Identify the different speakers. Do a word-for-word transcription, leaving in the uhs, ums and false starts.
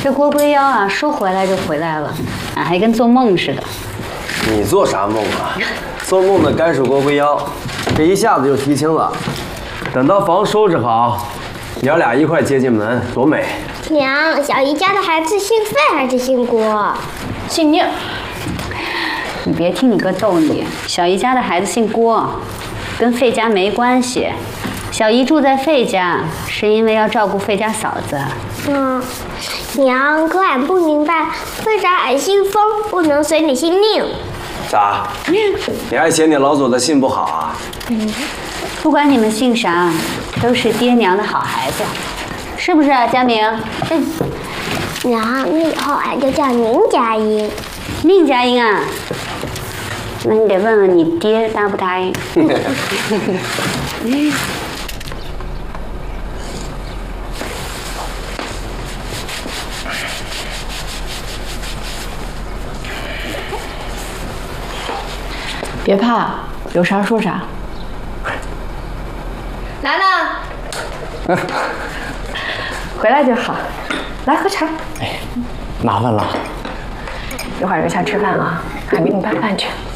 Speaker 1: 这郭龟妖啊，说回来就回来了，啊，还跟做梦似的。
Speaker 2: 你做啥梦啊？做梦的该是郭龟妖，这一下子就提亲了。等到房收拾好，娘俩一块接进门，多美！
Speaker 3: 娘，小姨家的孩子姓费还是姓郭？
Speaker 1: 姓宁。你别听你哥逗你，小姨家的孩子姓郭，跟费家没关系。小姨住在费家，是因为要照顾费家嫂子。
Speaker 3: 嗯，娘，可俺不明白，为啥俺姓封不能随你姓宁？
Speaker 2: 咋？你还嫌你老左的姓不好啊？
Speaker 1: 嗯，不管你们姓啥，都是爹娘的好孩子，是不是啊，佳明？嗯。
Speaker 3: 娘，那以后俺就叫宁佳音。
Speaker 1: 宁佳音啊？那你得问问你爹答不答应。
Speaker 4: 别怕，有啥说啥。
Speaker 5: 楠楠，
Speaker 4: 回来就好，来喝茶。
Speaker 2: 哎，麻烦了。
Speaker 4: 一会儿就下吃饭啊，还没给你拌饭去。